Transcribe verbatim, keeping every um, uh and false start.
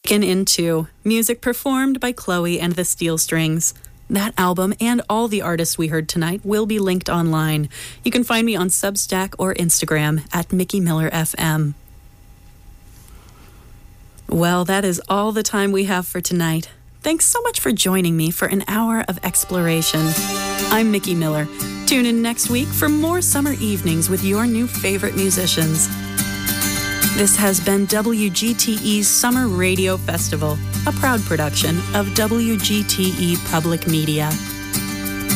Taken Into, music performed by Chloe and the Steel Strings. That album and all the artists we heard tonight will be linked online. You can find me on Substack or Instagram at Mickey Miller F M. Well, that is all the time we have for tonight. Thanks so much for joining me for an hour of exploration. I'm Mickey Miller. Tune in next week for more summer evenings with your new favorite musicians. This has been W G T E's Summer Radio Festival, a proud production of W G T E Public Media.